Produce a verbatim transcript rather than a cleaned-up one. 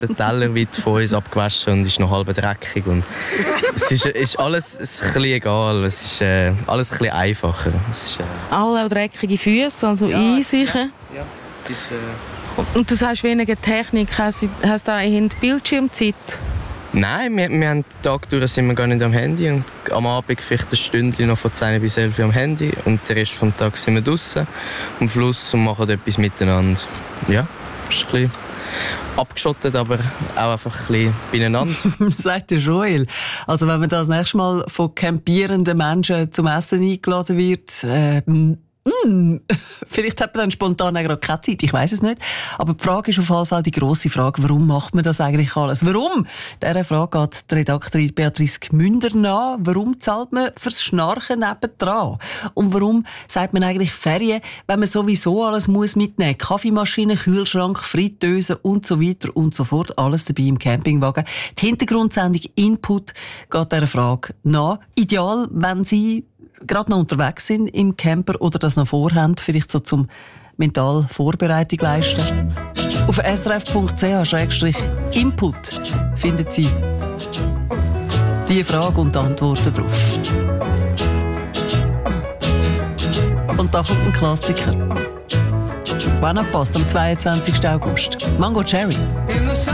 Der Teller wird von uns abgewaschen und ist noch halb dreckig. Und es ist, ist alles ein bisschen egal. Es ist äh, alles ein bisschen einfacher. Es ist, äh Alle auch dreckige Füße, also ja, einsichen. Ja, ja. Es ist, äh Und du sagst weniger Technik. Hast du hast du auch in der Bildschirmzeit? Nein, wir, wir haben den Tag durch sind wir gar nicht am Handy. Und am Abend vielleicht ein Stündchen noch von zehn bis elf am Handy. Und den Rest des Tages sind wir draußen am Fluss und machen etwas miteinander. Ja, ist ein bisschen abgeschottet, aber auch einfach ein bisschen beieinander. Sagt der Joel. Also wenn man das nächste Mal von campierenden Menschen zum Essen eingeladen wird, äh, Mm, vielleicht hat man dann spontan auch gerade keine Zeit, ich weiss es nicht. Aber die Frage ist auf jeden Fall die grosse Frage, warum macht man das eigentlich alles? Warum? Dieser Frage geht die Redaktorin Beatrice Gmünder nach. Warum zahlt man fürs Schnarchen nebendran? Und warum sagt man eigentlich Ferien, wenn man sowieso alles muss mitnehmen? Kaffeemaschine, Kühlschrank, Fritteuse und so weiter und so fort. Alles dabei im Campingwagen. Die Hintergrundsendung Input geht dieser Frage nach. Ideal, wenn Sie gerade noch unterwegs sind im Camper oder das noch vorhaben, vielleicht so zum mental Vorbereitung leisten. Auf s r f punkt c h slash input finden Sie diese Frage und Antworten darauf. Und da kommt ein Klassiker. Wann passt am zweiundzwanzigsten August? Mango Cherry.